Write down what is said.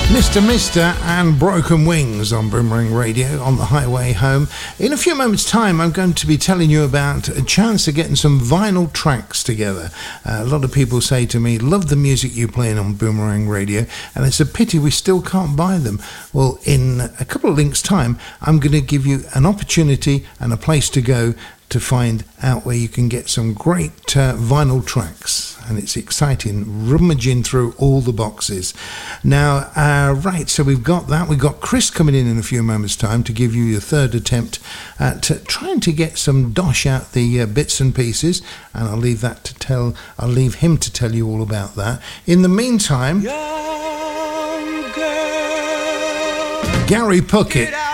Mr. and Broken Wings on Boomerang Radio on the highway home. In a few moments' time, I'm going to be telling you about a chance of getting some vinyl tracks together. A lot of people say to me, love the music you're playing on Boomerang Radio, and it's a pity we still can't buy them. Well, in a couple of links' time, I'm going to give you an opportunity and a place to go to find out where you can get some great vinyl tracks, and it's exciting, rummaging through all the boxes. Now, right, so we've got that. We've got Chris coming in a few moments' time to give you your third attempt at trying to get some dosh out the bits and pieces, and I'll leave him to tell you all about that. In the meantime, Gary Puckett